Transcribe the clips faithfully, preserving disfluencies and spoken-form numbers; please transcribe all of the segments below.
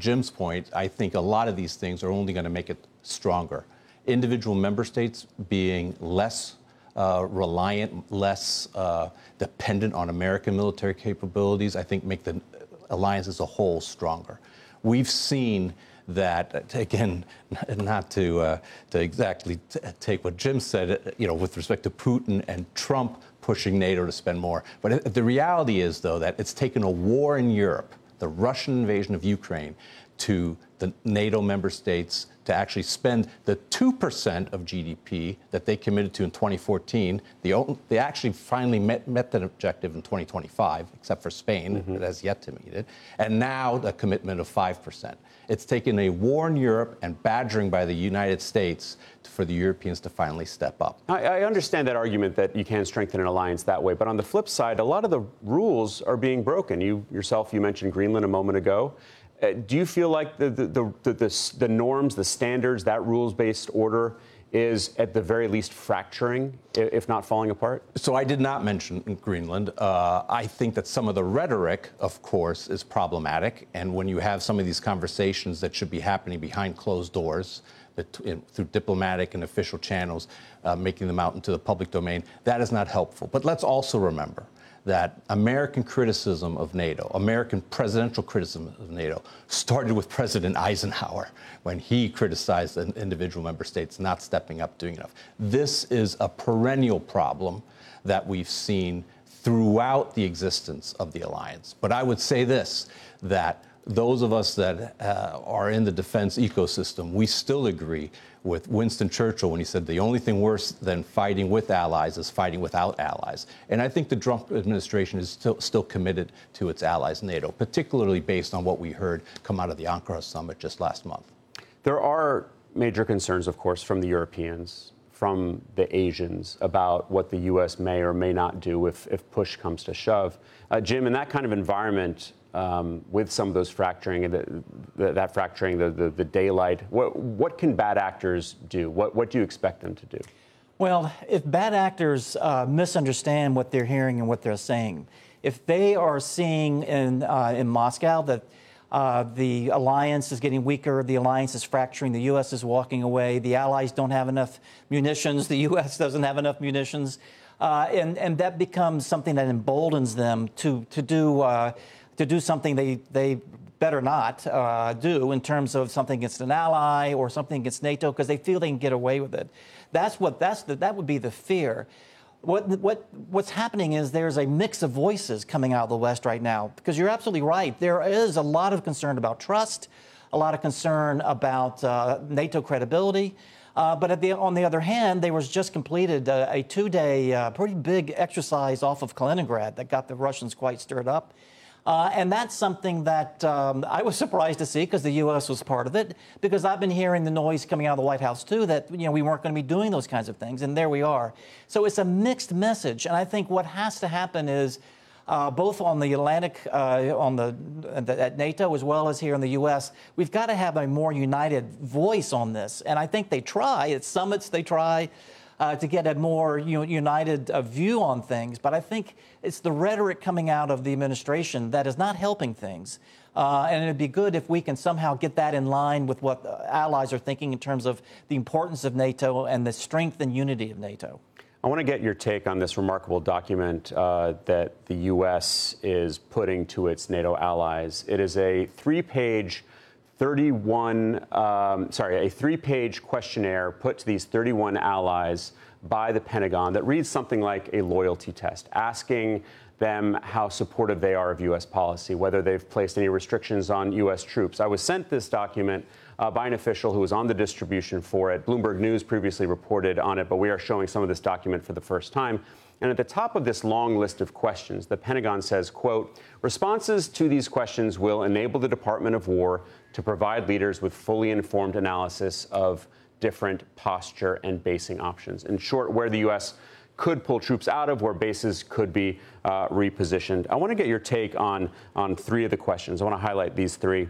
Jim's point, I think a lot of these things are only going to make it stronger. Individual member states being less uh, reliant, less uh, dependent on American military capabilities, I think make the alliance as a whole stronger. We've seen that, again, not to uh, to exactly t- take what Jim said, you know, with respect to Putin and Trump pushing NATO to spend more. But it, the reality is, though, that it's taken a war in Europe, the Russian invasion of Ukraine, to the NATO member states to actually spend the two percent of G D P that they committed to in twenty fourteen. The, they actually finally met, met that objective in twenty twenty-five, except for Spain, mm-hmm. that has yet to meet it. And now the commitment of five percent. It's taken a war in Europe and badgering by the United States for the Europeans to finally step up. I, I understand that argument that you can strengthen an alliance that way. But on the flip side, a lot of the rules are being broken. You yourself, you mentioned Greenland a moment ago. Uh, do you feel like the the, the, the, the the norms, the standards, that rules-based order is at the very least fracturing, if not falling apart? So I did not mention Greenland. Uh, I think that some of the rhetoric, of course, is problematic. And when you have some of these conversations that should be happening behind closed doors, through diplomatic and official channels, uh, making them out into the public domain, that is not helpful. But let's also remember that American criticism of NATO, American presidential criticism of NATO, started with President Eisenhower when he criticized the individual member states not stepping up, doing enough. This is a perennial problem that we've seen throughout the existence of the alliance. But I would say this, that those of us that uh, are in the defense ecosystem, we still agree with Winston Churchill when he said the only thing worse than fighting with allies is fighting without allies. And I think the Trump administration is still, still committed to its allies, NATO, particularly based on what we heard come out of the Ankara summit just last month. There are major concerns, of course, from the Europeans, from the Asians, about what the U S may or may not do if, if push comes to shove. Uh, Jim, in that kind of environment, Um, with some of those fracturing and the, the, that fracturing, the, the, the daylight, what, what can bad actors do? What, what do you expect them to do? Well, if bad actors uh, misunderstand what they're hearing and what they're saying, if they are seeing in, uh, in Moscow that uh, the alliance is getting weaker, the alliance is fracturing, the U S is walking away, the allies don't have enough munitions, the U S doesn't have enough munitions, uh, and, and that becomes something that emboldens them to, to do uh, to do something they, they better not uh, do in terms of something against an ally or something against NATO because they feel they can get away with it. That's what that's the, that would be the fear. What what what's happening is there's a mix of voices coming out of the West right now because you're absolutely right. There is a lot of concern about trust, a lot of concern about uh, NATO credibility. Uh, but at the, on the other hand, there was just completed a, a two-day uh, pretty big exercise off of Kaliningrad that got the Russians quite stirred up. Uh, and that's something that um, I was surprised to see because the U S was part of it, because I've been hearing the noise coming out of the White House, too, that you know we weren't going to be doing those kinds of things. And there we are. So it's a mixed message. And I think what has to happen is uh, both on the Atlantic, uh, on the, at NATO, as well as here in the U S, we've got to have a more united voice on this. And I think they try. At summits, they try. Uh, to get a more you know, united uh, view on things. But I think it's the rhetoric coming out of the administration that is not helping things. Uh, and it'd be good if we can somehow get that in line with what uh, allies are thinking in terms of the importance of NATO and the strength and unity of NATO. I want to get your take on this remarkable document uh, that the U S is putting to its NATO allies. It is a three-page thirty-one, um, sorry, a three-page questionnaire put to these thirty-one allies by the Pentagon that reads something like a loyalty test, asking them how supportive they are of U S policy, whether they've placed any restrictions on U S troops. I was sent this document uh, by an official who was on the distribution for it. Bloomberg News previously reported on it, but we are showing some of this document for the first time. And at the top of this long list of questions, the Pentagon says, quote, responses to these questions will enable the Department of War to provide leaders with fully informed analysis of different posture and basing options. In short, where the U S could pull troops out of, where bases could be uh, repositioned. I want to get your take on, on three of the questions. I want to highlight these three.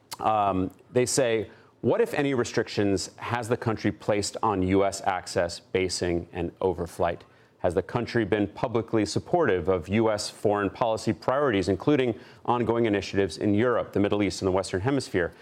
Um, they say, what, if any, restrictions has the country placed on U S access, basing, and overflight? Has the country been publicly supportive of U S foreign policy priorities, including ongoing initiatives in Europe, the Middle East, and the Western Hemisphere?